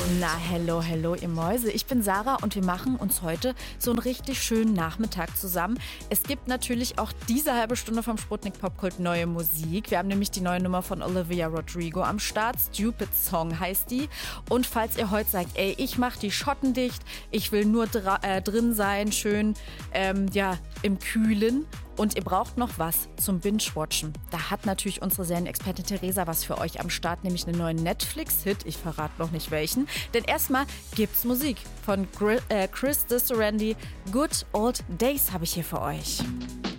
Na, hello, ihr Mäuse. Ich bin Sarah und wir machen uns heute so einen richtig schönen Nachmittag zusammen. Es gibt natürlich auch diese halbe Stunde vom Sputnik Popkult neue Musik. Wir haben nämlich die neue Nummer von Olivia Rodrigo am Start. Stupid Song heißt die. Und falls ihr heute sagt, ey, ich mach die Schotten dicht, ich will nur drin sein, schön, im Kühlen. Und ihr braucht noch was zum Binge-Watchen. Da hat natürlich unsere Serienexpertin Theresa was für euch am Start, nämlich einen neuen Netflix-Hit. Ich verrate noch nicht welchen. Denn erstmal gibt's Musik von Chris Distorandi. Good Old Days habe ich hier für euch.